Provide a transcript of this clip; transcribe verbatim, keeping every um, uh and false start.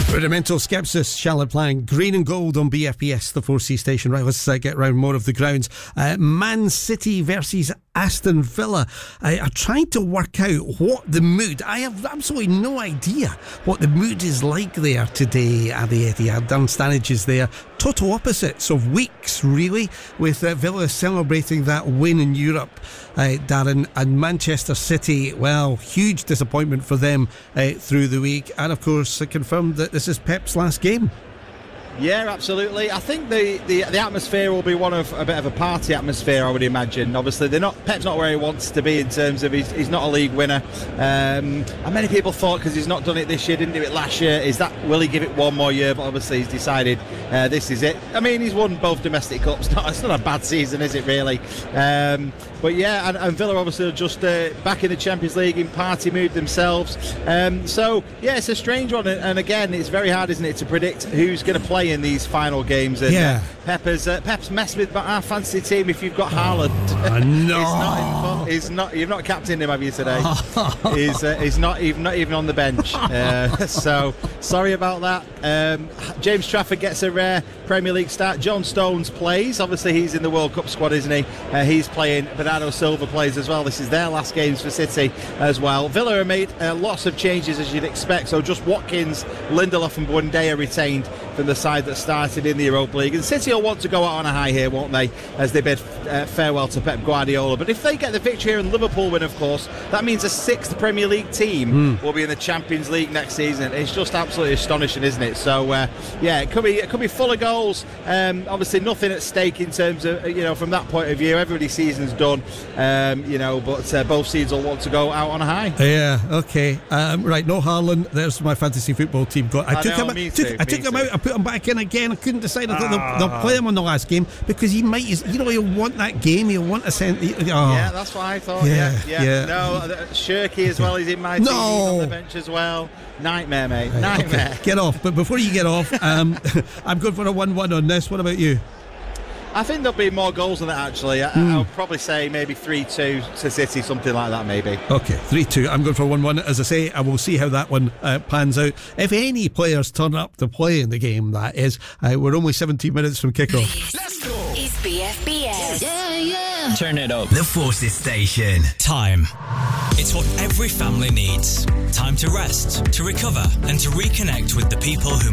Rudimental Skepsis, Charlotte playing Green and Gold on B F B S, the four C station. Right, let's uh, get round more of the grounds. Uh, Man City versus Aston Villa. I, I tried to work out what the mood, I have absolutely no idea what the mood is like there today at the Etihad. Darren Sturridge is there. Total opposites of weeks, really, with uh, Villa celebrating that win in Europe, uh, Darren, and Manchester City, well, huge disappointment for them uh, through the week, and of course, uh, confirmed that this is Pep's last game. Yeah, absolutely. I think the, the the atmosphere will be one of a bit of a party atmosphere, I would imagine. Obviously, they're not Pep's not where he wants to be in terms of he's, he's not a league winner. Um, and many people thought because he's not done it this year, didn't do it last year, is that will he give it one more year? But obviously, he's decided uh, this is it. I mean, he's won both domestic cups. Not, it's not a bad season, is it really? Um, but yeah, and, and Villa obviously are just uh, back in the Champions League in party mood themselves. Um, so yeah, it's a strange one. And again, it's very hard, isn't it, to predict who's going to play in these final games. And yeah. uh, Pep's uh, Pep's messed with our fantasy team. If you've got Haaland, oh, no, he's not, he's not. You've not captained him, have you today? he's uh, he's not even not even on the bench. Uh, so sorry about that. Um, James Trafford gets a rare Premier League start. John Stones plays. Obviously, he's in the World Cup squad, isn't he? Uh, he's playing. Bernardo Silva plays as well. This is their last games for City as well. Villa have made uh, lots of changes, as you'd expect. So just Watkins, Lindelof and Buendia retained from the side that started in the Europa League. And City will want to go out on a high here, won't they, as they bid uh, farewell to Pep Guardiola. But if they get the victory here and Liverpool win, of course, that means a sixth Premier League team mm. will be in the Champions League next season. It's just absolutely astonishing, isn't it? So uh, yeah, it could be it could be full of goals. Um, obviously nothing at stake in terms of, you know, from that point of view. Everybody's season's done, um, you know, but uh, both sides will want to go out on a high. Yeah, okay. Um, right, no Haaland. There's my fantasy football team. Got I, I took know, him, me took, too, I took me him too. out. I put him back in again. I couldn't decide. I thought Ah. they'll, they'll play him on the last game because he might, you know, he'll want that game. He'll want a cent. Oh. Yeah, that's what I thought. Yeah, Yeah, yeah. yeah. No, Shirky as well. He's in my team. No. He's on the bench as well. Nightmare, mate. Right, Nightmare. okay. Get off. But before you get off, um, I'm going for a one one on this. What about you? I think there'll be more goals than that, actually. I, Mm. I'll probably say maybe three two to City, something like that, maybe. Okay, three two. I'm going for one one. As I say, I will see how that one uh, pans out. If any players turn up to play in the game, that is. Uh, we're only seventeen minutes from kickoff. Let's go. It's B F B S. Yeah, yeah. Turn it up. The Forces Station. Time. It's what every family needs. Time to rest, to recover, and to reconnect with the people who